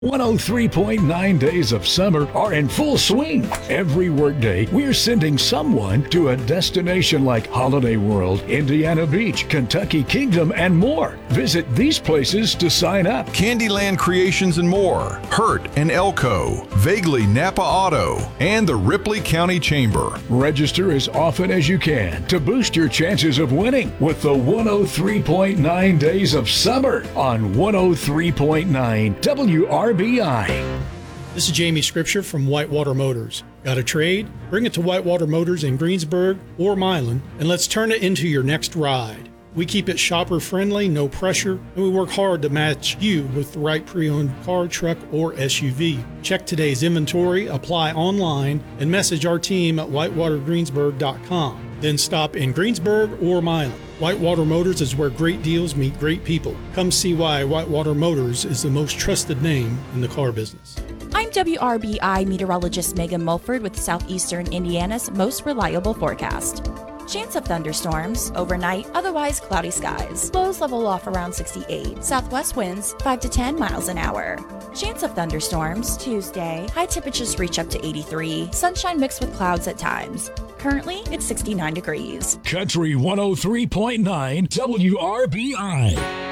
103.9 days of summer are in full swing. Every workday, we're sending someone to a destination like Holiday World, Indiana Beach, Kentucky Kingdom, and more. Visit these places to sign up. Candyland Creations and more, Hurt and Elko, Vaguely Napa Auto, and the Ripley County Chamber. Register as often as you can to boost your chances of winning with the 103.9 days of summer on 103.9 WRBI. This is Jamie Scripture from Whitewater Motors. Got a trade? Bring it to Whitewater Motors in Greensburg or Milan, and let's turn it into your next ride. We keep it shopper friendly, no pressure, and we work hard to match you with the right pre-owned car, truck, or SUV. Check today's inventory, apply online, and message our team at whitewatergreensburg.com. Then stop in Greensburg or Milan. Whitewater Motors is where great deals meet great people. Come see why Whitewater Motors is the most trusted name in the car business. I'm WRBI meteorologist Megan Mulford with Southeastern Indiana's most reliable forecast. Chance of thunderstorms, overnight, otherwise cloudy skies. Lows level off around 68. Southwest winds 5 to 10 miles an hour. Chance of thunderstorms, Tuesday. High temperatures reach up to 83. Sunshine mixed with clouds at times. Currently, it's 69 degrees. Country 103.9 WRBI.